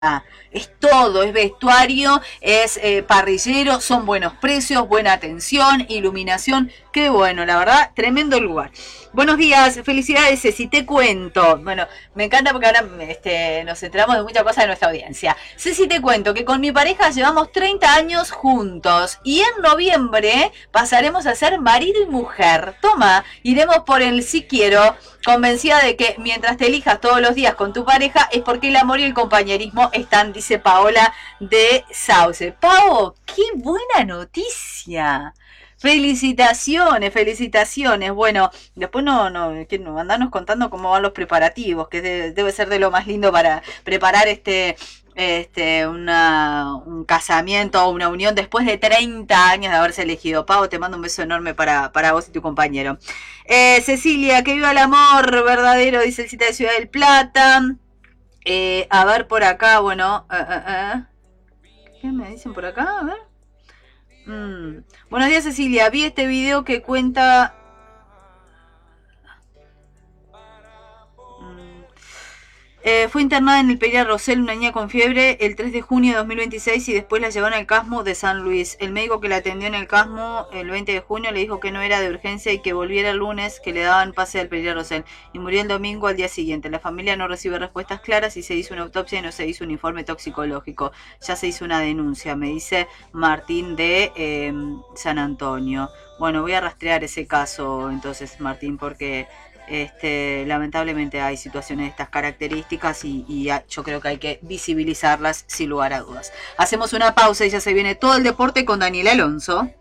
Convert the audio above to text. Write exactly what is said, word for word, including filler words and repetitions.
Ah, es todo, es vestuario, es eh, parrillero, son buenos precios, buena atención, iluminación, qué bueno, la verdad, tremendo lugar. Buenos días, felicidades, Ceci, te cuento. Bueno, me encanta porque ahora este, nos enteramos de muchas cosas de nuestra audiencia. Ceci, te cuento que con mi pareja llevamos treinta años juntos y en noviembre pasaremos a ser marido y mujer. Toma, iremos por el si quiero, convencida de que mientras te elijas todos los días con tu pareja es porque el amor y el compañerismo están, dice Paola de Sauce. Pau, qué buena noticia. Felicitaciones, felicitaciones. Bueno, después no, no, que no, andanos contando cómo van los preparativos, que de, debe ser de lo más lindo para preparar este, este, una, un casamiento o una unión después de treinta años de haberse elegido. Pau, te mando un beso enorme para, para vos y tu compañero. Eh, Cecilia, que viva el amor verdadero, dice el cita de Ciudad del Plata. Eh, a ver por acá, bueno, uh, uh, uh. ¿Qué me dicen por acá? A ver. Mm. Buenos días, Cecilia. Vi este video que cuenta... Mm. Eh, fue internada en el Peria Rosell una niña con fiebre el tres de junio de dos mil veintiséis y después la llevaron al Casmo de San Luis. El médico que la atendió en el Casmo el veinte de junio le dijo que no era de urgencia y que volviera el lunes, que le daban pase al Peria Rosell. Y murió el domingo al día siguiente. La familia no recibe respuestas claras y se hizo una autopsia y no se hizo un informe toxicológico. Ya se hizo una denuncia, me dice Martín de eh, San Antonio. Bueno, voy a rastrear ese caso entonces, Martín, porque... Este, lamentablemente hay situaciones de estas características y, y yo creo que hay que visibilizarlas sin lugar a dudas. Hacemos una pausa y ya se viene todo el deporte con Daniel Alonso.